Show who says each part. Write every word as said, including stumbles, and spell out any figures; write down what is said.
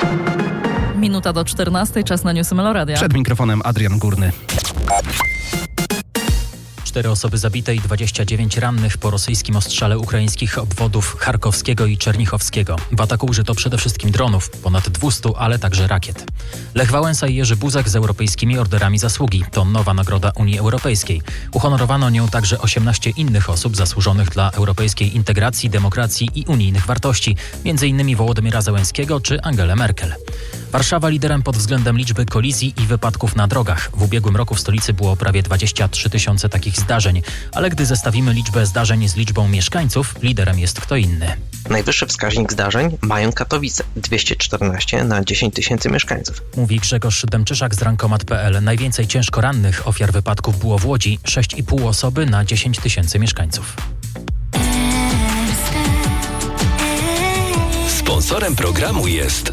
Speaker 1: Minuta do czternastej, czas na newsy Meloradia.
Speaker 2: Przed mikrofonem Adrian Górny.
Speaker 3: Cztery osoby zabite i dwadzieścia dziewięć rannych po rosyjskim ostrzale ukraińskich obwodów charkowskiego i czernichowskiego. W ataku użyto przede wszystkim dronów, ponad dwieście, ale także rakiet. Lech Wałęsa i Jerzy Buzek z europejskimi orderami zasługi. To nowa nagroda Unii Europejskiej. Uhonorowano nią także osiemnaście innych osób zasłużonych dla europejskiej integracji, demokracji i unijnych wartości, między innymi Wołodymyra Zełenskiego czy Angelę Merkel. Warszawa liderem pod względem liczby kolizji i wypadków na drogach. W ubiegłym roku w stolicy było prawie dwadzieścia trzy tysiące takich zdarzeń, ale gdy zestawimy liczbę zdarzeń z liczbą mieszkańców, liderem jest kto inny.
Speaker 4: Najwyższy wskaźnik zdarzeń mają Katowice, dwieście czternaście na dziesięć tysięcy mieszkańców.
Speaker 3: Mówi Grzegorz Demczyszak z rankomat kropka pe el. Najwięcej ciężko rannych ofiar wypadków było w Łodzi, sześć i pół osoby na dziesięć tysięcy mieszkańców.
Speaker 5: Sponsorem programu jest